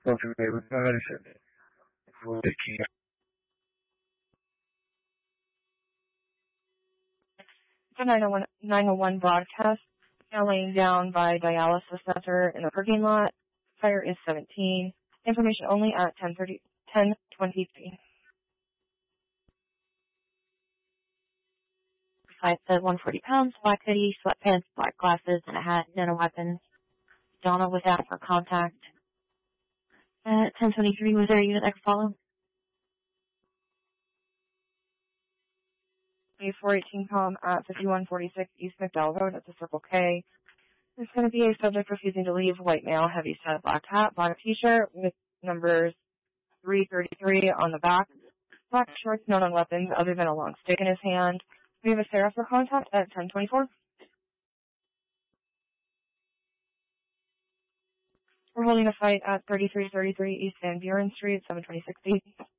Welcome to Madison. Taking 901 broadcast, now laying down by dialysis center in the parking lot. Fire is 17. Information only at 10:23. Site said 140 pounds, black hoodie, sweatpants, black glasses, and a hat, no weapons. Donna was out for contact. At 10:23, was there a unit that could follow? A418 com at 5146 East McDowell Road at the Circle K. There's going to be a subject refusing to leave, white male, heavy set, black hat, black t-shirt with numbers 333 on the back, black shorts, no weapons other than a long stick in his hand. We have a Sarah for contact at 10:24. We're holding a fight at 3333 East Van Buren Street, 726 East.